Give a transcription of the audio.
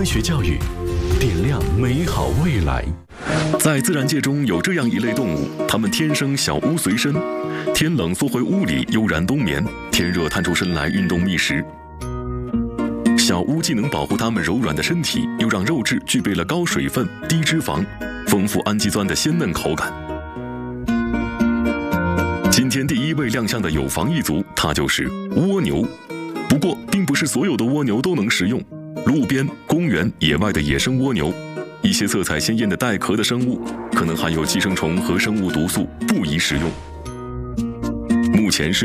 科学教育，点亮美好未来。在自然界中有这样一类动物，它们天生小屋随身，天冷缩回屋里悠然冬眠，天热探出身来运动觅食。小屋既能保护它们柔软的身体，又让肉质具备了高水分、低脂肪、丰富氨基酸的鲜嫩口感。今天第一位亮相的有房一族，它就是蜗牛。不过，并不是所有的蜗牛都能食用。路边、公园、野外的野生蜗牛，一些色彩鲜艳的带壳的生物，可能含有寄生虫和生物毒素，不宜食用。目前是